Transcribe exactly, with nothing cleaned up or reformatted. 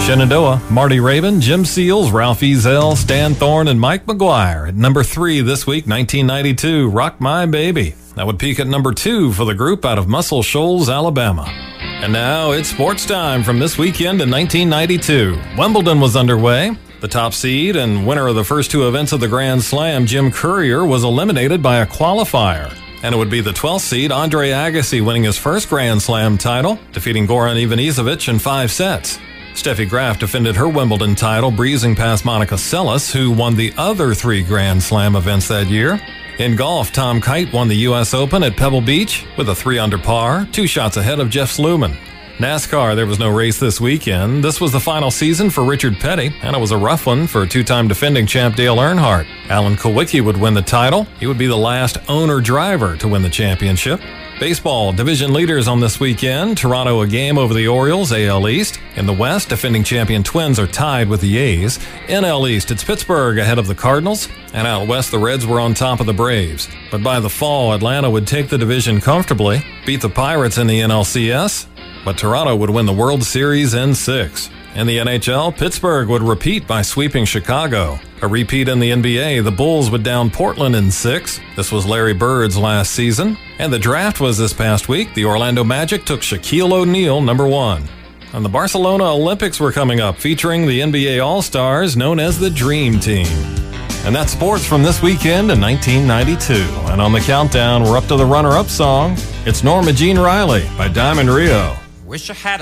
Shenandoah, Marty Raybon, Jim Seals, Ralph Ezel, Stan Thorne, and Mike McGuire. At number three this week, nineteen ninety-two, Rock My Baby. That would peak at number two for the group out of Muscle Shoals, Alabama. And now it's sports time from this weekend in nineteen ninety-two. Wimbledon was underway. The top seed and winner of the first two events of the Grand Slam, Jim Courier, was eliminated by a qualifier. And it would be the twelfth seed, Andre Agassi, winning his first Grand Slam title, defeating Goran Ivanisevic in five sets. Steffi Graf defended her Wimbledon title, breezing past Monica Seles, who won the other three Grand Slam events that year. In golf, Tom Kite won the U S Open at Pebble Beach with a three under par, two shots ahead of Jeff Sluman. NASCAR, there was no race this weekend. This was the final season for Richard Petty, and it was a rough one for two-time defending champ Dale Earnhardt. Alan Kulwicki would win the title. He would be the last owner-driver to win the championship. Baseball, division leaders on this weekend. Toronto a game over the Orioles, A L East. In the West, defending champion Twins are tied with the A's. N L East, it's Pittsburgh ahead of the Cardinals. And out West, the Reds were on top of the Braves. But by the fall, Atlanta would take the division comfortably, beat the Pirates in the N L C S. But Toronto would win the World Series in six. In the N H L, Pittsburgh would repeat by sweeping Chicago. A repeat in the N B A, the Bulls would down Portland in six. This was Larry Bird's last season. And the draft was this past week. The Orlando Magic took Shaquille O'Neal number one. And the Barcelona Olympics were coming up, featuring the N B A All-Stars known as the Dream Team. And that's sports from this weekend in nineteen ninety-two. And on the countdown, we're up to the runner-up song. It's Norma Jean Riley by Diamond Rio. Wish I had a